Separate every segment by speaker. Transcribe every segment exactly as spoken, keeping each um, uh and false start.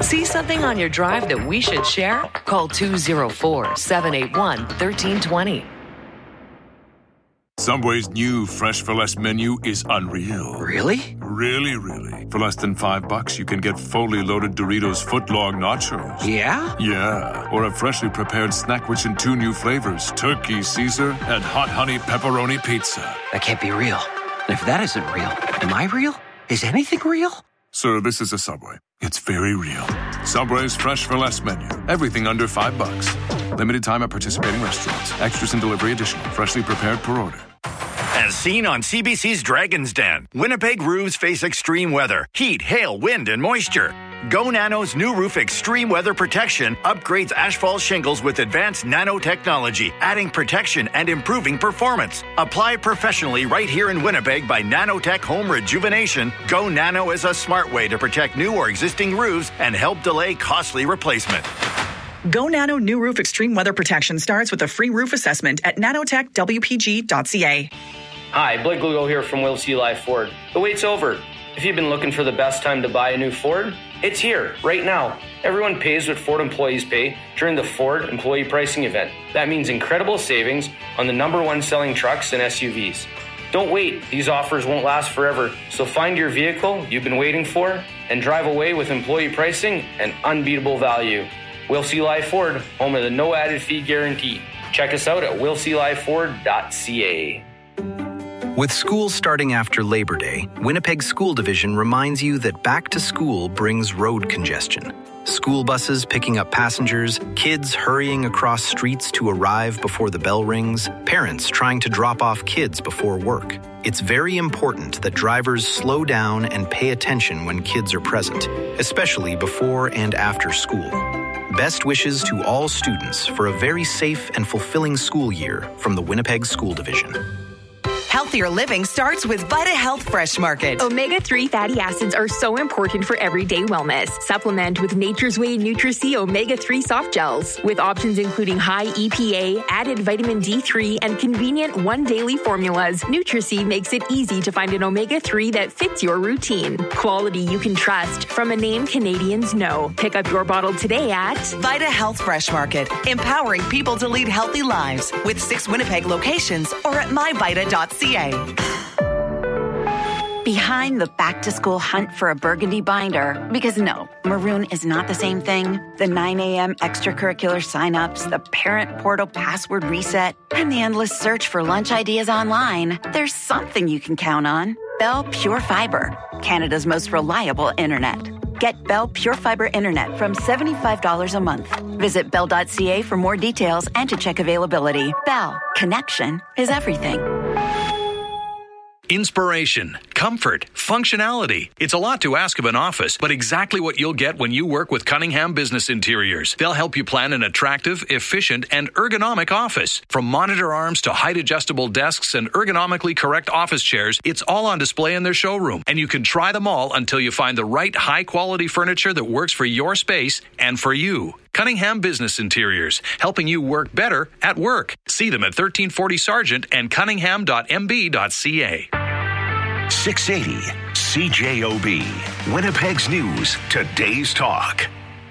Speaker 1: See something on your drive that we should share? Call two oh four, seven eight one, one three two zero.
Speaker 2: Subway's new Fresh for Less menu is unreal.
Speaker 3: Really?
Speaker 2: Really, really. For less than five bucks, you can get fully loaded Doritos footlong nachos.
Speaker 3: Yeah?
Speaker 2: Yeah. Or a freshly prepared snack rich in two new flavors, Turkey Caesar and Hot Honey Pepperoni Pizza.
Speaker 3: That can't be real. And if that isn't real, am I real? Is anything real?
Speaker 2: Sir, this is a Subway. It's very real. Subway's Fresh for Less menu. Everything under five bucks. Limited time at participating restaurants. Extras and delivery additional. Freshly prepared per order.
Speaker 4: As seen on C B C's Dragon's Den, Winnipeg roofs face extreme weather, heat, hail, wind, and moisture. Go Nano's new roof extreme weather protection upgrades asphalt shingles with advanced nanotechnology, adding protection and improving performance. Apply professionally right here in Winnipeg by Nanotech Home Rejuvenation. Go Nano is a smart way to protect new or existing roofs and help delay costly replacement.
Speaker 5: Go Nano new roof extreme weather protection starts with a free roof assessment at nanotech w p g dot c a.
Speaker 6: Hi, Blake Lugo here from Will C. Live Ford. The wait's over. If you've been looking for the best time to buy a new Ford, it's here, right now. Everyone pays what Ford employees pay during the Ford Employee Pricing Event. That means incredible savings on the number one selling trucks and S U Vs. Don't wait. These offers won't last forever. So find your vehicle you've been waiting for and drive away with employee pricing and unbeatable value. Will C. Live Ford, home of the no added fee guarantee. Check us out at will c live ford dot c a.
Speaker 7: With school starting after Labor Day, Winnipeg School Division reminds you that back to school brings road congestion. School buses picking up passengers, kids hurrying across streets to arrive before the bell rings, parents trying to drop off kids before work. It's very important that drivers slow down and pay attention when kids are present, especially before and after school. Best wishes to all students for a very safe and fulfilling school year from the Winnipeg School Division.
Speaker 8: Healthier living starts with Vita Health Fresh Market.
Speaker 9: omega three fatty acids are so important for everyday wellness. Supplement with Nature's Way Nutri-C omega three soft gels with options including high E P A, added vitamin D three, and convenient one daily formulas. Nutri-C makes it easy to find an omega three that fits your routine. Quality you can trust from a name Canadians know. Pick up your bottle today at
Speaker 8: Vita Health Fresh Market, empowering people to lead healthy lives with six Winnipeg locations or at my vita dot c a.
Speaker 10: Behind the back-to-school hunt for a burgundy binder, because no, maroon is not the same thing. The nine a.m. extracurricular signups, the parent portal password reset, and the endless search for lunch ideas online. There's something you can count on. Bell Pure Fiber, Canada's most reliable internet. Get Bell Pure Fiber Internet from seventy-five dollars a month. Visit bell dot c a for more details and to check availability. Bell, connection is everything.
Speaker 11: Inspiration, comfort, functionality. It's a lot to ask of an office, but exactly what you'll get when you work with Cunningham Business Interiors. They'll help you plan an attractive, efficient, and ergonomic office. From monitor arms to height-adjustable desks and ergonomically correct office chairs, it's all on display in their showroom, and you can try them all until you find the right high-quality furniture that works for your space and for you. Cunningham Business Interiors, helping you work better at work. See them at thirteen forty Sargent and cunningham dot m b dot c a.
Speaker 12: six eighty C J O B, Winnipeg's News, today's talk.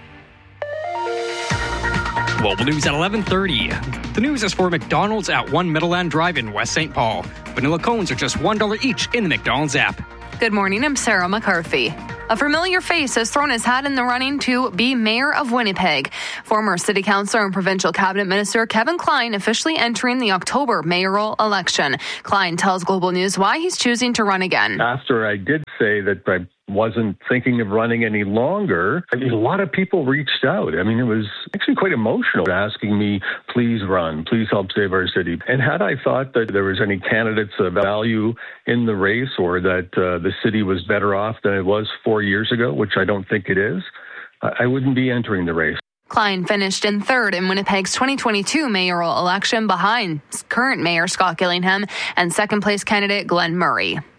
Speaker 13: Global News at eleven thirty. The news is for McDonald's at One Middleland Drive in West Saint Paul. Vanilla cones are just one dollar each in the McDonald's app.
Speaker 14: Good morning, I'm Sarah McCarthy. A familiar face has thrown his hat in the running to be mayor of Winnipeg. Former city councilor and provincial cabinet minister Kevin Klein officially entering the October mayoral election. Klein tells Global News why he's choosing to run again.
Speaker 15: After I did say that I wasn't thinking of running any longer, I mean, a lot of people reached out. I mean, it was actually quite emotional asking me, please run, please help save our city. And had I thought that there was any candidates of value in the race or that uh, the city was better off than it was four years ago, which I don't think it is, I wouldn't be entering the race.
Speaker 14: Klein finished in third in Winnipeg's twenty twenty-two mayoral election behind current mayor Scott Gillingham and second place candidate Glenn Murray.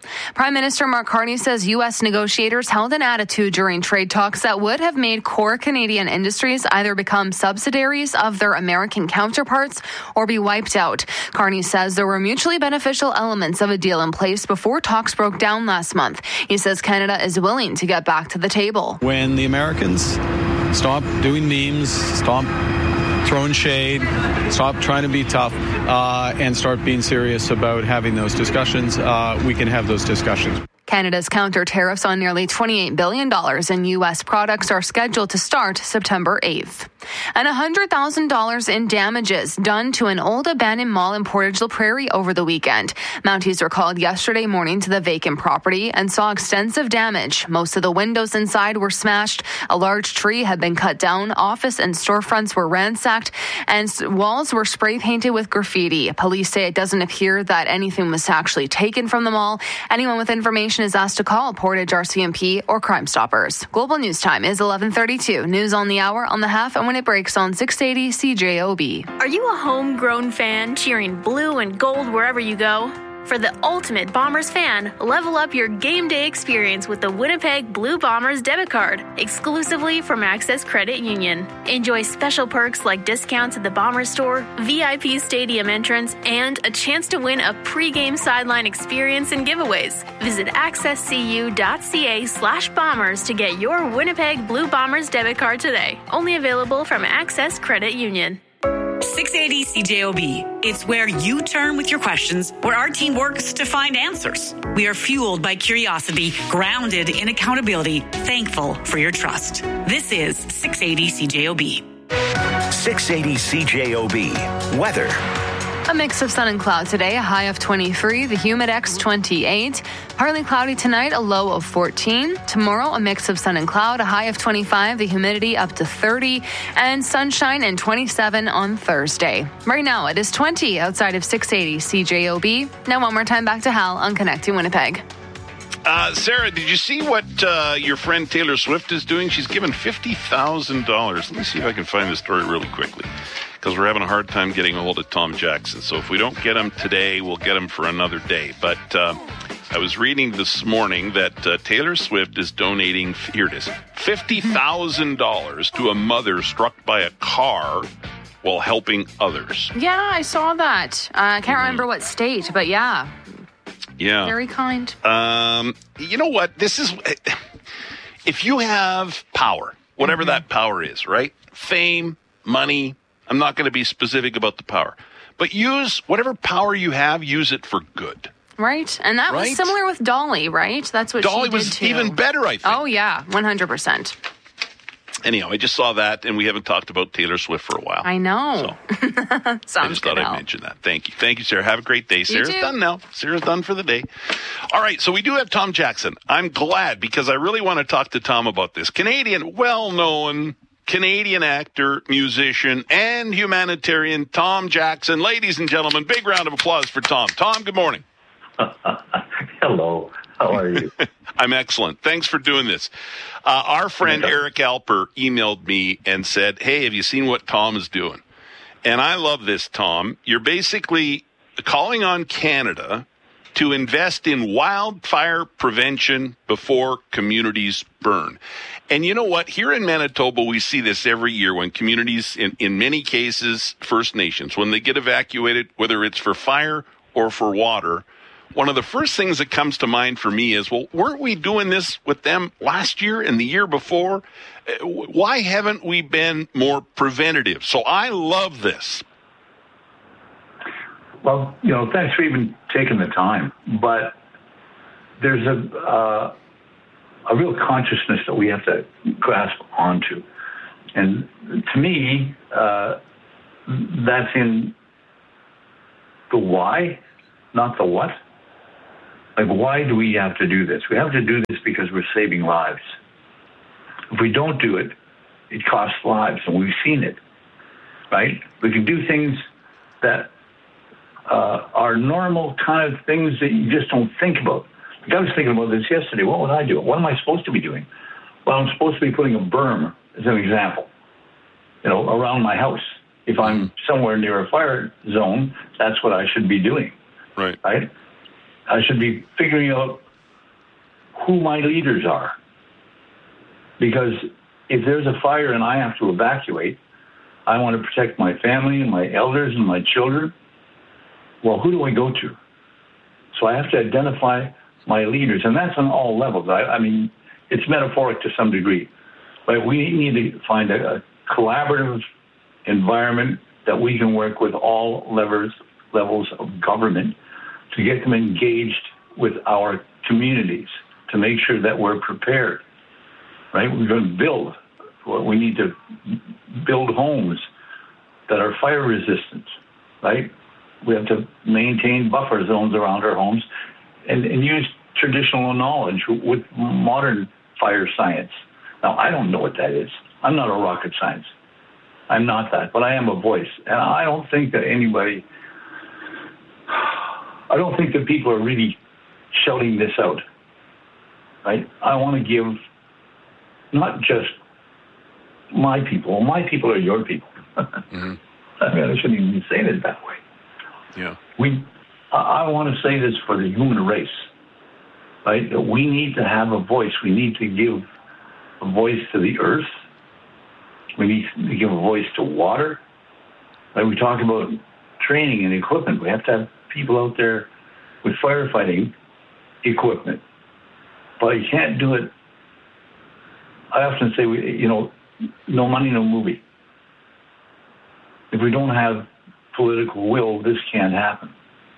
Speaker 14: Prime Minister Mark Carney says U S negotiators held an attitude during trade talks that would have made core Canadian industries either become subsidiaries of their American counterparts or be wiped out. Carney says there were mutually beneficial elements of a deal in place before talks broke down last month. He says Canada is willing to get back to the table.
Speaker 16: When the Americans stop doing memes, stop throwing shade, stop trying to be tough, uh, and start being serious about having those discussions, uh, we can have those discussions.
Speaker 14: Canada's counter tariffs on nearly twenty-eight billion dollars in U S products are scheduled to start September eighth. And one hundred thousand dollars in damages done to an old abandoned mall in Portage la Prairie over the weekend. Mounties were called yesterday morning to the vacant property and saw extensive damage. Most of the windows inside were smashed. A large tree had been cut down. Office and storefronts were ransacked, and walls were spray painted with graffiti. Police say it doesn't appear that anything was actually taken from the mall. Anyone with information is asked to call Portage R C M P or Crime Stoppers. Global News Time is eleven thirty-two. News on the hour, on the half, and when it breaks on six eighty C J O B.
Speaker 17: Are you a homegrown fan cheering blue and gold wherever you go? For the ultimate Bombers fan, level up your game day experience with the Winnipeg Blue Bombers debit card, exclusively from Access Credit Union. Enjoy special perks like discounts at the Bombers store, V I P stadium entrance, and a chance to win a pregame sideline experience and giveaways. Visit accesscu.ca slash bombers to get your Winnipeg Blue Bombers debit card today. Only available from Access Credit Union.
Speaker 18: six eighty C J O B. It's where you turn with your questions, where our team works to find answers. We are fueled by curiosity, grounded in accountability, thankful for your trust. This is six eighty C J O B.
Speaker 12: six eighty C J O B. Weather.
Speaker 14: A mix of sun and cloud today, a high of twenty-three, the Humidex twenty-eight. Partly cloudy tonight, a low of fourteen. Tomorrow, a mix of sun and cloud, a high of twenty-five, the humidity up to thirty, and sunshine and twenty-seven on Thursday. Right now, it is twenty outside of six eighty C J O B. Now one more time back to Hal on Connecting Winnipeg.
Speaker 19: Uh, Sarah, did you see what uh, your friend Taylor Swift is doing? She's given fifty thousand dollars. Let me see if I can find the story really quickly, because we're having a hard time getting a hold of Tom Jackson. So if we don't get him today, we'll get him for another day. But uh, I was reading this morning that uh, Taylor Swift is donating, here it is, fifty thousand dollars to a mother struck by a car while helping others.
Speaker 14: Yeah, I saw that. Uh, I can't mm-hmm. remember what state, but yeah.
Speaker 19: Yeah.
Speaker 14: Very kind.
Speaker 19: Um, you know what? This is, if you have power, whatever mm-hmm. that power is, right? Fame, money, I'm not going to be specific about the power, but use whatever power you have, use it for good.
Speaker 14: Right. And that right? was similar with Dolly, right? That's what
Speaker 19: Dolly
Speaker 14: she did
Speaker 19: was
Speaker 14: too.
Speaker 19: even better, I think.
Speaker 14: Oh, yeah. one hundred percent.
Speaker 19: Anyhow, I just saw that, and we haven't talked about Taylor Swift for a while.
Speaker 14: I know.
Speaker 19: So, I just thought I'd mention that. Thank you. Thank you, Sarah. Have a great day. Sarah's done now. Sarah's done for the day. All right, so we do have Tom Jackson. I'm glad, because I really want to talk to Tom about this. Canadian, well-known Canadian actor, musician, and humanitarian Tom Jackson. Ladies and gentlemen, big round of applause for Tom. Tom, good morning.
Speaker 20: Hello. How are you?
Speaker 19: I'm excellent. Thanks for doing this. Uh, our friend yeah. Eric Alper emailed me and said, hey, have you seen what Tom is doing? And I love this, Tom. You're basically calling on Canada to invest in wildfire prevention before communities burn. And you know what? Here in Manitoba, we see this every year when communities, in, in many cases, First Nations, when they get evacuated, whether it's for fire or for water, one of the first things that comes to mind for me is, well, weren't we doing this with them last year and the year before? Why haven't we been more preventative? So I love this.
Speaker 20: Well, you know, thanks for even taking the time. But there's a uh, a real consciousness that we have to grasp onto. And to me, uh, that's in the why, not the what. Like, why do we have to do this? We have to do this because we're saving lives. If we don't do it, it costs lives, and we've seen it, right? We can do things that uh, are normal kind of things that you just don't think about. Like, I was thinking about this yesterday. What would I do? What am I supposed to be doing? Well, I'm supposed to be putting a berm, as an example, you know, around my house. If I'm somewhere near a fire zone, that's what I should be doing.
Speaker 19: Right.
Speaker 20: Right? I should be figuring out who my leaders are. Because if there's a fire and I have to evacuate, I want to protect my family and my elders and my children. Well, who do I go to? So I have to identify my leaders, and that's on all levels. I, I mean, it's metaphoric to some degree, but we need to find a, a collaborative environment that we can work with all levels, levels of government to get them engaged with our communities, to make sure that we're prepared, right? We're going to build. We need to build homes that are fire resistant, right? We have to maintain buffer zones around our homes and, and use traditional knowledge with modern fire science. Now, I don't know what that is. I'm not a rocket science. I'm not that, but I am a voice. And I don't think that anybody, I don't think that people are really shouting this out, right? I want to give not just my people. My people are your people. Mm-hmm. I mean, I shouldn't even say it that way.
Speaker 19: Yeah.
Speaker 20: We, I want to say this for the human race, right? That we need to have a voice. We need to give a voice to the earth. We need to give a voice to water. Like we talked about training and equipment. We have to have people out there with firefighting equipment. But you can't do it. I often say, we, you know, no money, no movie. If we don't have political will, this can't happen.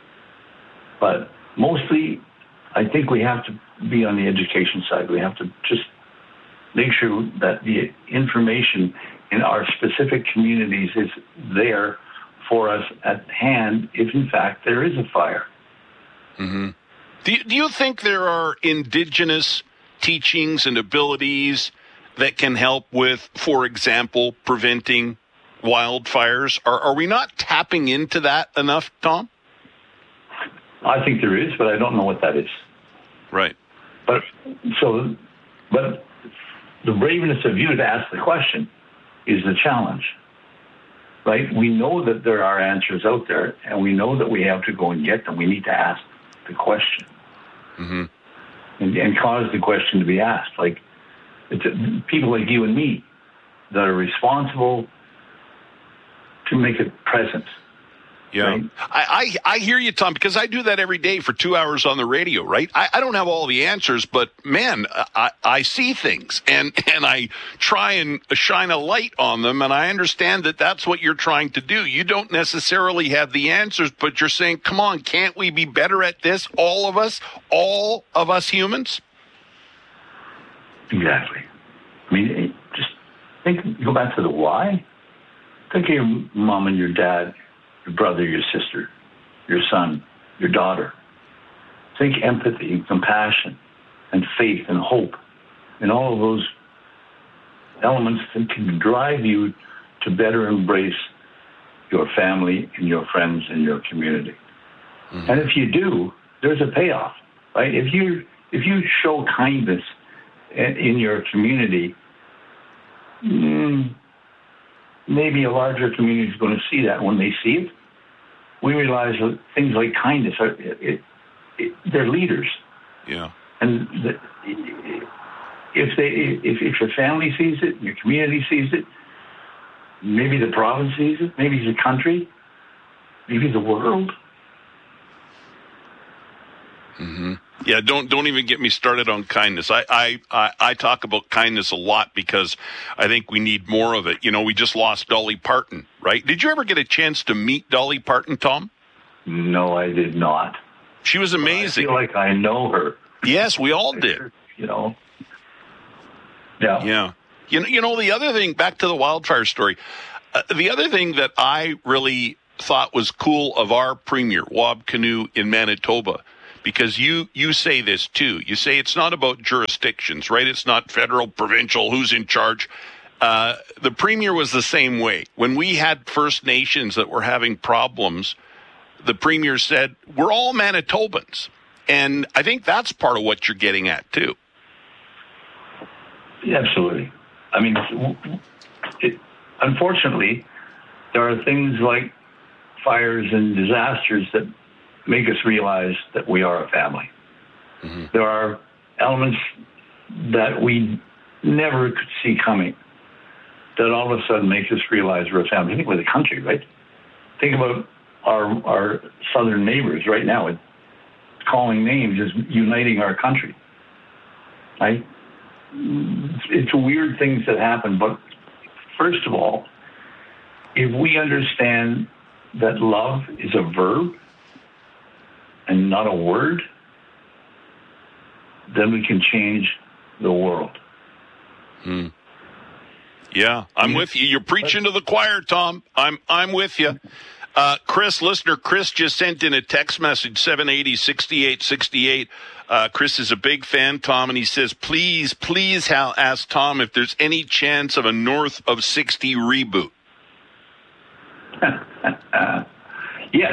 Speaker 20: But mostly, I think we have to be on the education side. We have to just make sure that the information in our specific communities is there for us at hand if, in fact, there is a fire.
Speaker 19: Mm-hmm. Do you, do you think there are indigenous teachings and abilities that can help with, for example, preventing wildfires? Are, are we not tapping into that enough, Tom?
Speaker 20: I think there is, but I don't know what that is.
Speaker 19: Right.
Speaker 20: But so, but the braveness of you to ask the question is the challenge, right? We know that there are answers out there, and we know that we have to go and get them. We need to ask the question,
Speaker 19: mm-hmm.
Speaker 20: and, and cause the question to be asked. Like it's people like you and me that are responsible to make a presence.
Speaker 19: Yeah, right? I, I I hear you, Tom, because I do that every day for two hours on the radio, right? I, I don't have all the answers, but man, I, I see things and, and I try and shine a light on them, and I understand that that's what you're trying to do. You don't necessarily have the answers, but you're saying, come on, can't we be better at this, all of us, all of us humans?
Speaker 20: Exactly. I mean, just think, go back to the why. Think of your mom and your dad, your brother, your sister, your son, your daughter. Think empathy and compassion and faith and hope and all of those elements that can drive you to better embrace your family and your friends and your community. Mm-hmm. And if you do, there's a payoff, right? If you if you show kindness in your community, mm, maybe a larger community is going to see that. When they see it, we realize that things like kindness are it, it, it, they're leaders.
Speaker 19: Yeah.
Speaker 20: And the, if they if, if your family sees it, your community sees it, maybe the province sees it, maybe the country, maybe the world.
Speaker 19: Mm-hmm. Yeah, don't don't even get me started on kindness. I, I, I, I talk about kindness a lot because I think we need more of it. You know, we just lost Dolly Parton, right? Did you ever get a chance to meet Dolly Parton, Tom?
Speaker 20: No, I did not.
Speaker 19: She was amazing.
Speaker 20: I feel like I know her.
Speaker 19: Yes, we all did.
Speaker 20: You know. Yeah.
Speaker 19: Yeah. You know, you know the other thing, back to the wildfire story, uh, the other thing that I really thought was cool of our premier, Wab Kinew in Manitoba, because you, you say this too. You say it's not about jurisdictions, right? It's not federal, provincial, who's in charge. Uh, the premier was the same way. When we had First Nations that were having problems, the premier said, we're all Manitobans. And I think that's part of what you're getting at too.
Speaker 20: Yeah, absolutely. I mean, it, unfortunately, there are things like fires and disasters that make us realize that we are a family. Mm-hmm. There are elements that we never could see coming that all of a sudden makes us realize we're a family. Think with the country, right? Think about our our southern neighbors right now. It, calling names is uniting our country. Right? It's weird things that happen, but first of all, if we understand that love is a verb and not a word, then we can change the world.
Speaker 19: Hmm. Yeah, I'm with you. You're preaching to the choir, Tom. I'm I'm with you. Uh, Chris, listener Chris just sent in a text message, seven eighty, sixty-eight sixty-eight. Uh, Chris is a big fan, Tom, and he says, please, please Hal, ask Tom if there's any chance of a North of sixty reboot.
Speaker 20: uh, yes.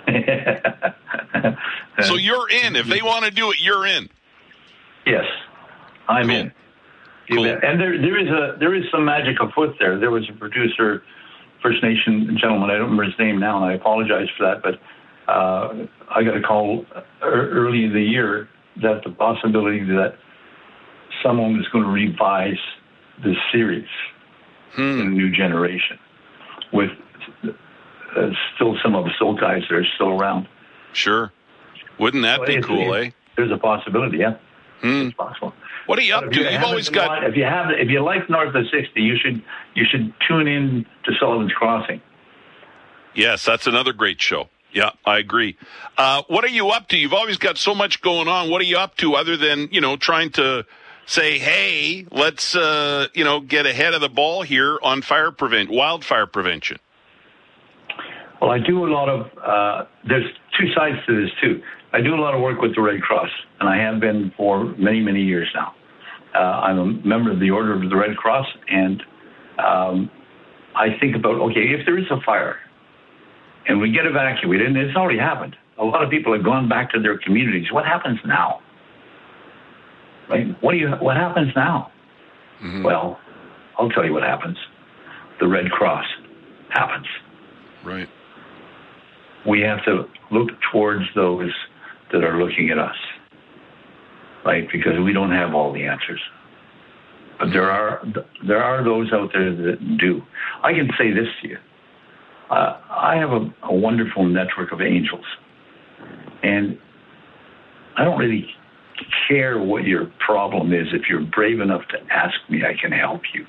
Speaker 19: So you're in. If they want to do it, you're in.
Speaker 20: Yes, I'm
Speaker 19: cool.
Speaker 20: in.
Speaker 19: Cool.
Speaker 20: And there, there is a there is some magic afoot there. There was a producer, First Nation gentleman, I don't remember his name now, and I apologize for that, but uh, I got a call early in the year that the possibility that someone was going to revise this series hmm. in a new generation with uh, still some of the soul guys that are still around.
Speaker 19: Sure. Wouldn't that so be cool, eh?
Speaker 20: There's a possibility, yeah.
Speaker 19: Hmm.
Speaker 20: It's possible.
Speaker 19: What are you up
Speaker 20: if
Speaker 19: to?
Speaker 20: You
Speaker 19: You've always got.
Speaker 20: Mind, if you have, if you like North of sixty, you should you should tune in to Sullivan's Crossing.
Speaker 19: Yes, that's another great show. Yeah, I agree. Uh, what are you up to? You've always got so much going on. What are you up to other than, you know, trying to say, hey, let's, uh, you know, get ahead of the ball here on fire prevent, wildfire prevention?
Speaker 20: Well, I do a lot of, uh, there's two sides to this, too. I do a lot of work with the Red Cross, and I have been for many, many years now. Uh, I'm a member of the Order of the Red Cross, and um, I think about, okay, if there is a fire, and we get evacuated, and it's already happened. A lot of people have gone back to their communities. What happens now? Right? What do you? What happens now? Mm-hmm. Well, I'll tell you what happens. The Red Cross happens.
Speaker 19: Right.
Speaker 20: We have to look towards those that are looking at us, right? Because we don't have all the answers. But there are there are those out there that do. I can say this to you. Uh, I have a, a wonderful network of angels, and I don't really care what your problem is. If you're brave enough to ask me, I can help you.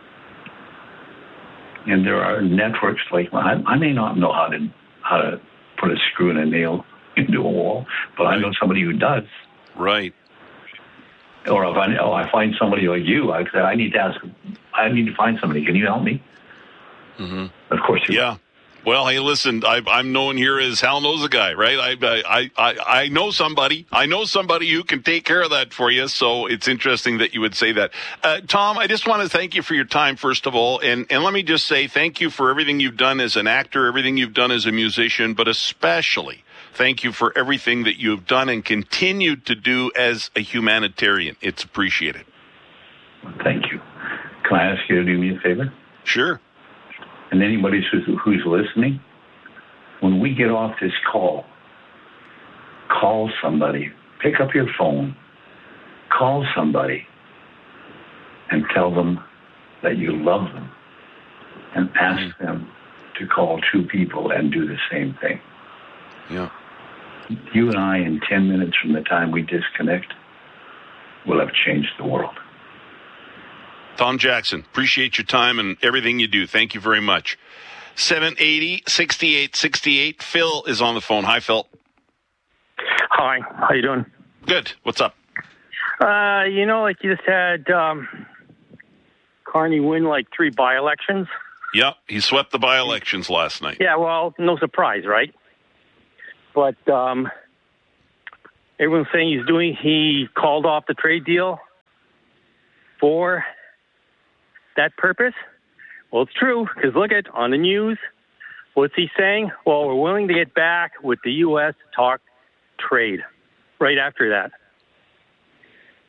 Speaker 20: And there are networks like mine. I, I may not know how to how to put a screw and a nail into a wall, but right. I know somebody who does.
Speaker 19: Right.
Speaker 20: Or if I, oh, I find somebody like you, I say, I need to ask. I need to find somebody. Can you help me?
Speaker 19: Mm-hmm.
Speaker 20: Of course you.
Speaker 19: Yeah.
Speaker 20: Will.
Speaker 19: Well, hey, listen, I, I'm known here as Hal knows a guy, right? I, I, I, I know somebody. I know somebody who can take care of that for you. So it's interesting that you would say that. Uh, Tom, I just want to thank you for your time, first of all. And, and let me just say thank you for everything you've done as an actor, everything you've done as a musician, but especially thank you for everything that you've done and continue to do as a humanitarian. It's appreciated.
Speaker 20: Thank you. Can I ask you to do me a favor?
Speaker 19: Sure.
Speaker 20: And anybody who's, who's listening, when we get off this call, call somebody. Pick up your phone. Call somebody and tell them that you love them and ask mm-hmm. them to call two people and do the same thing.
Speaker 19: Yeah.
Speaker 20: You and I, in ten minutes from the time we disconnect, will have changed the world.
Speaker 19: Tom Jackson, appreciate your time and everything you do. Thank you very much. seven eighty, sixty-eight sixty-eight. Phil is on the phone. Hi, Phil.
Speaker 21: Hi. How you doing?
Speaker 19: Good. What's up?
Speaker 21: Uh, you know, like you just had um, Carney win like three by-elections.
Speaker 19: Yeah, he swept the by-elections last night.
Speaker 21: Yeah, well, no surprise, right? But um, everyone's saying he's doing, he called off the trade deal for that purpose. Well, it's true, because look at on the news. What's he saying? Well, we're willing to get back with the U S to talk trade right after that.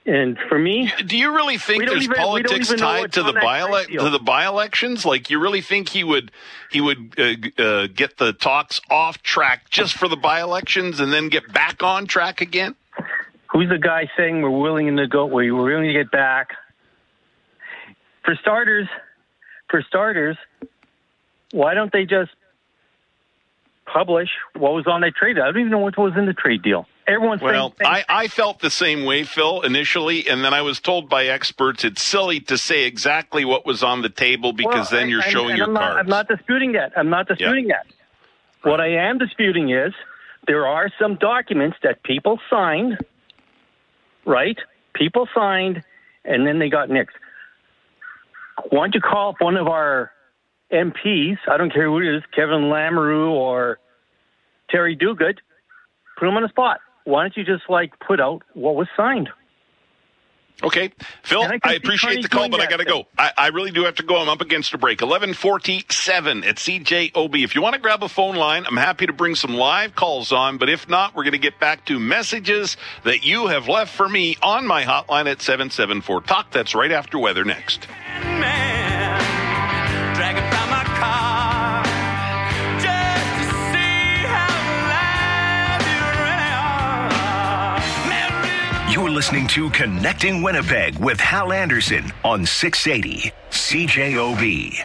Speaker 21: And for me,
Speaker 19: do you really think there's even, politics tied to the by to the by-elections? Like, you really think he would he would uh, uh, get the talks off track just for the by-elections and then get back on track again?
Speaker 21: Who's the guy saying we're willing to go? We're willing to get back? For starters, for starters, why don't they just publish what was on that trade deal? I don't even know what was in the trade deal. Everyone's
Speaker 19: well,
Speaker 21: saying,
Speaker 19: I, I felt the same way, Phil, initially, and then I was told by experts it's silly to say exactly what was on the table because
Speaker 21: well,
Speaker 19: then you're
Speaker 21: and,
Speaker 19: showing
Speaker 21: and
Speaker 19: your
Speaker 21: I'm not,
Speaker 19: cards.
Speaker 21: I'm not disputing that. I'm not disputing
Speaker 19: yeah.
Speaker 21: that. Right. What I am disputing is there are some documents that people signed, right? People signed, and then they got nixed. Why don't you call up one of our M Ps, I don't care who it is, Kevin Lamoureux or Terry Duguid, put them on the spot. Why don't you just, like, put out what was signed?
Speaker 19: Okay. Phil, I, I appreciate the call, but I got to go. I, I really do have to go. I'm up against a break. eleven forty-seven at C J O B. If you want to grab a phone line, I'm happy to bring some live calls on, but if not, we're going to get back to messages that you have left for me on my hotline at seven seven four talk. That's right after weather next.
Speaker 1: Man, dragging from my car just to see how alive you really are.
Speaker 12: You're listening to Connecting Winnipeg with Hal Anderson on six eighty C J O B.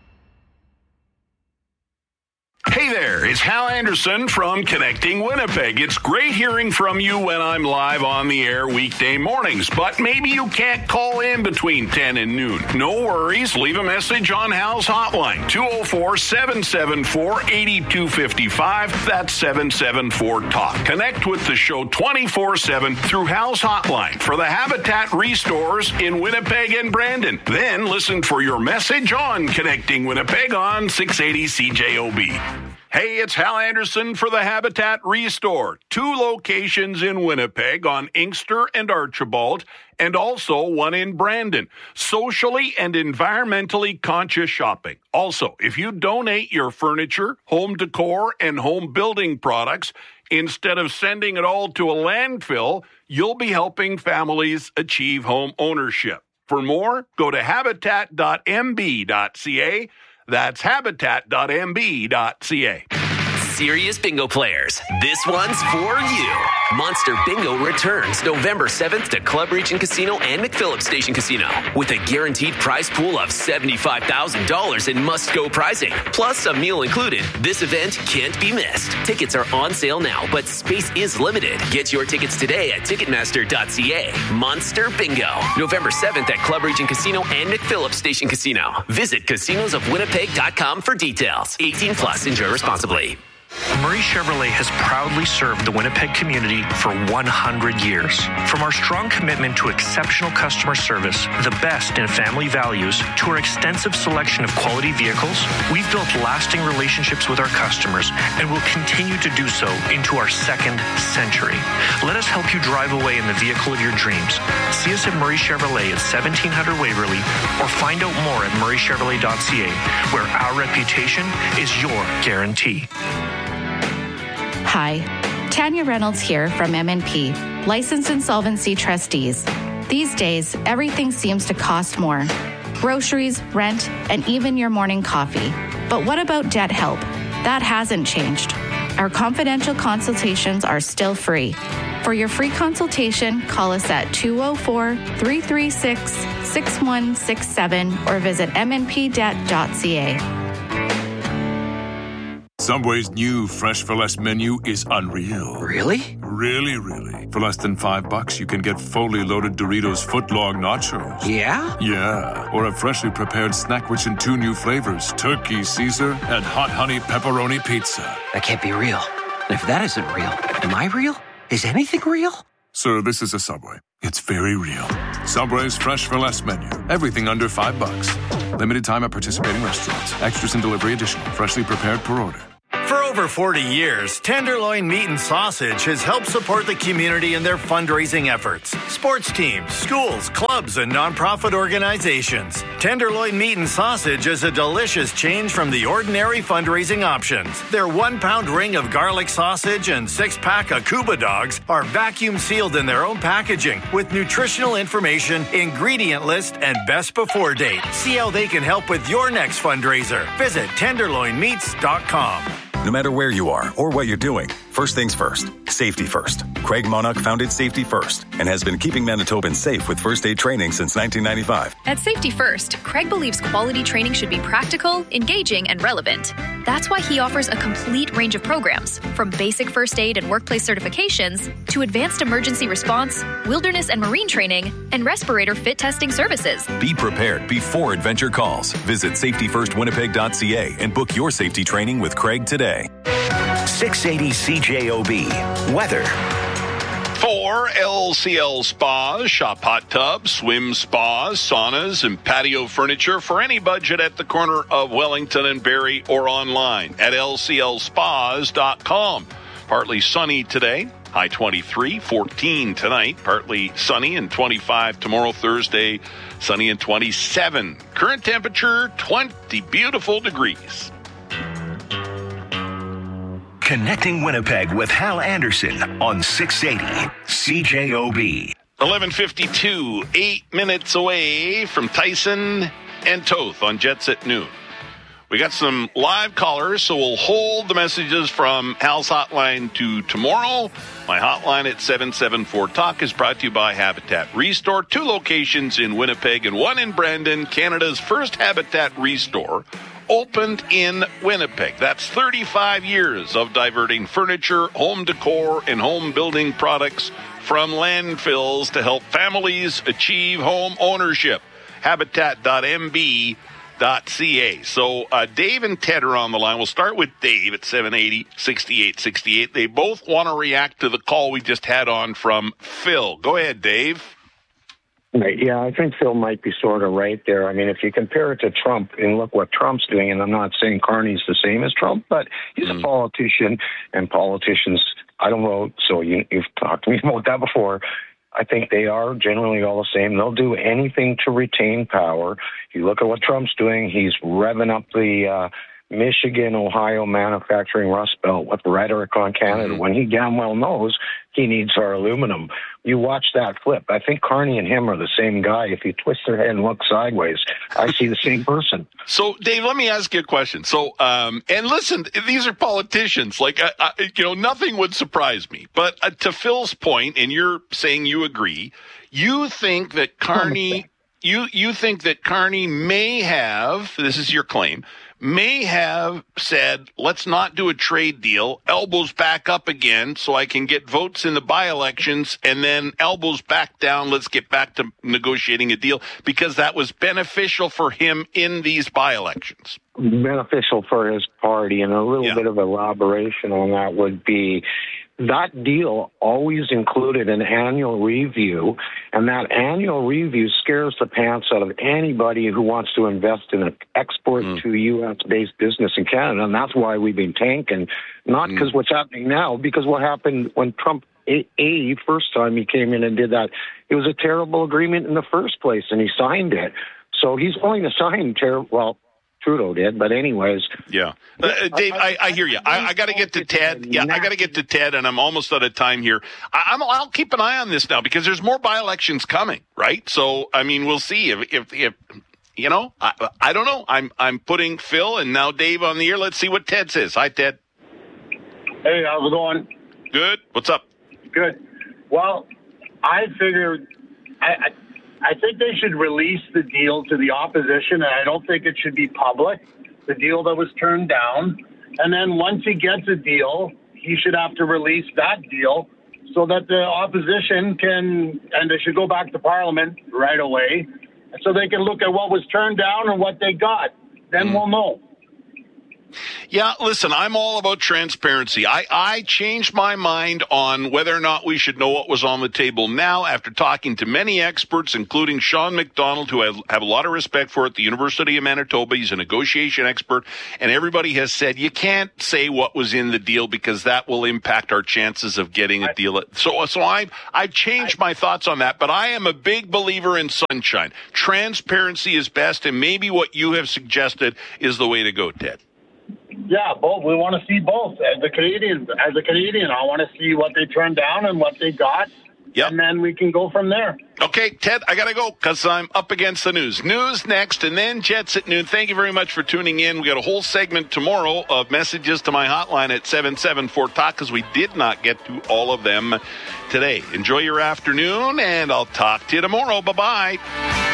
Speaker 19: Hey there, it's Hal Anderson from Connecting Winnipeg. It's great hearing from you when I'm live on the air weekday mornings, but maybe you can't call in between ten and noon. No worries, leave a message on Hal's hotline, two oh four, seven seven four, eight two five five. That's seven seven four talk. Connect with the show twenty-four seven through Hal's hotline for the Habitat Restores in Winnipeg and Brandon. Then listen for your message on Connecting Winnipeg on six eighty C J O B. Hey, it's Hal Anderson for the Habitat Restore. Two locations in Winnipeg on Inkster and Archibald, and also one in Brandon. Socially and environmentally conscious shopping. Also, if you donate your furniture, home decor, and home building products, instead of sending it all to a landfill, you'll be helping families achieve home ownership. For more, go to habitat dot m b dot c a. That's habitat dot m b dot c a.
Speaker 22: Serious bingo players, this one's for you. Monster Bingo returns November seventh to Club Region Casino and McPhillips Station Casino with a guaranteed prize pool of seventy-five thousand dollars in must-go prizing, plus a meal included. This event can't be missed. Tickets are on sale now, but space is limited. Get your tickets today at ticketmaster dot c a. Monster Bingo, November seventh at Club Region Casino and McPhillips Station Casino. Visit casinos of winnipeg dot com for details. eighteen plus, enjoy responsibly.
Speaker 23: Murray Chevrolet has proudly served the Winnipeg community for one hundred years. From our strong commitment to exceptional customer service, the best in family values, to our extensive selection of quality vehicles, we've built lasting relationships with our customers and will continue to do so into our second century. Let us help you drive away in the vehicle of your dreams. See us at Murray Chevrolet at seventeen hundred Waverly, or find out more at murray chevrolet dot c a, where our reputation is your guarantee.
Speaker 24: Hi, Tanya Reynolds here from M and P, Licensed Insolvency Trustees. These days, everything seems to cost more. Groceries, rent, and even your morning coffee. But what about debt help? That hasn't changed. Our confidential consultations are still free. For your free consultation, call us at two oh four, three three six, six one six seven or visit m n p debt dot c a.
Speaker 2: Subway's new Fresh for Less menu is unreal.
Speaker 3: Really?
Speaker 2: Really, really. For less than five bucks, you can get fully loaded Doritos footlong nachos.
Speaker 3: Yeah?
Speaker 2: Yeah. Or a freshly prepared snack rich in two new flavors, Turkey Caesar and Hot Honey Pepperoni Pizza.
Speaker 3: That can't be real. And if that isn't real, am I real? Is anything real?
Speaker 2: Sir, this is a Subway. It's very real. Subway's Fresh for Less menu. Everything under five bucks. Limited time at participating restaurants. Extras and delivery additional. Freshly prepared per order.
Speaker 1: For
Speaker 4: over forty years, Tenderloin Meat and Sausage has helped support the community in their fundraising efforts. Sports teams, schools, clubs, and nonprofit organizations. Tenderloin Meat and Sausage is a delicious change from the ordinary fundraising options. Their one-pound ring of garlic sausage and six-pack of Cuba dogs are vacuum sealed in their own packaging with nutritional information, ingredient list, and best before date. See how they can help with your next fundraiser. Visit tenderloin meats dot com.
Speaker 5: No matter where you are or what you're doing, first things first, safety first. Craig Monarch founded Safety First and has been keeping Manitobans safe with first aid training since nineteen ninety-five.
Speaker 6: At Safety First, Craig believes quality training should be practical, engaging, and relevant. That's why he offers a complete range of programs, from basic first aid and workplace certifications to advanced emergency response, wilderness and marine training, and respirator fit testing services.
Speaker 7: Be prepared before adventure calls. Visit safety first winnipeg dot c a and book your safety training with Craig today.
Speaker 12: six eighty C J O B. Weather.
Speaker 19: For L C L Spas, shop hot tubs, swim spas, saunas, and patio furniture for any budget at the corner of Wellington and Barrie or online at L C L spas dot com. Partly sunny today, high twenty-three, fourteen tonight, partly sunny and twenty-five tomorrow, Thursday, sunny and twenty-seven. Current temperature, twenty beautiful degrees.
Speaker 12: Connecting Winnipeg with Hal Anderson on six eighty C J O B.
Speaker 19: eleven fifty-two, eight minutes away from Tyson and Toth on Jets at noon. We got some live callers, so we'll hold the messages from Hal's hotline to tomorrow. My hotline at seven seven four talk is brought to you by Habitat Restore. Two locations in Winnipeg and one in Brandon, Canada's first Habitat Restore. Opened in Winnipeg. That's thirty-five years of diverting furniture, home decor, and home building products from landfills to help families achieve home ownership. habitat dot m b dot c a. So uh, Dave and Ted are on the line. We'll start with Dave at seven eighty, sixty-eight sixty-eight. They both want to react to the call we just had on from Phil. Go ahead, Dave.
Speaker 25: Right. Yeah, I think Phil might be sort of right there. I mean, if you compare it to Trump and look what Trump's doing, and I'm not saying Carney's the same as Trump, but he's mm. a politician, and politicians, I don't vote, so you, you've talked to me about that before. I think they are generally all the same. They'll do anything to retain power. You look at what Trump's doing, he's revving up the uh, Michigan, Ohio manufacturing Rust Belt with rhetoric on Canada mm-hmm. when he damn well knows he needs our aluminum. You watch that flip. I think Carney and him are the same guy. If you twist their head and look sideways, I see the same person.
Speaker 19: So, Dave, let me ask you a question. So, um, and listen, these are politicians. Like, uh, uh, you know, nothing would surprise me. But uh, to Phil's point, and you're saying you agree, you think that Carney, you you think that Carney may have, this is your claim, may have said, let's not do a trade deal, elbows back up again so I can get votes in the by-elections, and then elbows back down, let's get back to negotiating a deal, because that was beneficial for him in these by-elections.
Speaker 25: Beneficial for his party, and a little yeah. bit of elaboration on that would be that deal always included an annual review, and that annual review scares the pants out of anybody who wants to invest in an export mm. to U S-based business in Canada, and that's why we've been tanking, not because mm. what's happening now, because what happened when Trump, A, A, first time he came in and did that, it was a terrible agreement in the first place, and he signed it. So he's going to sign, ter- well, Trudeau did, but anyways.
Speaker 19: Yeah. Uh, Dave, I, I hear you. I, I got to get to Ted. Yeah, I got to get to Ted, and I'm almost out of time here. I, I'm, I'll keep an eye on this now because there's more by-elections coming, right? So, I mean, we'll see if, if, if you know, I, I don't know. I'm, I'm putting Phil and now Dave on the air. Let's see what Ted says. Hi, Ted.
Speaker 26: Hey, how's it going?
Speaker 19: Good. What's up?
Speaker 26: Good. Well, I figured, I, I I think they should release the deal to the opposition, and I don't think it should be public, the deal that was turned down. And then once he gets a deal, he should have to release that deal so that the opposition can, and they should go back to Parliament right away, so they can look at what was turned down and what they got. Then mm. we'll know.
Speaker 19: Yeah, listen, I'm all about transparency. I, I changed my mind on whether or not we should know what was on the table now after talking to many experts, including Sean McDonald, who I have a lot of respect for at the University of Manitoba. He's a negotiation expert, and everybody has said you can't say what was in the deal because that will impact our chances of getting a deal. So, so I, I've changed my thoughts on that, but I am a big believer in sunshine. Transparency is best, and maybe what you have suggested is the way to go, Ted.
Speaker 26: Yeah, both. We want to see both. As a Canadian, as a Canadian, I want to see what they turned down and what they got,
Speaker 19: yep.
Speaker 26: and then we can go from there.
Speaker 19: Okay, Ted, I got to go because I'm up against the news. News next, and then Jets at noon. Thank you very much for tuning in. We got a whole segment tomorrow of messages to my hotline at seven seven four talk because we did not get to all of them today. Enjoy your afternoon, and I'll talk to you tomorrow. Bye-bye.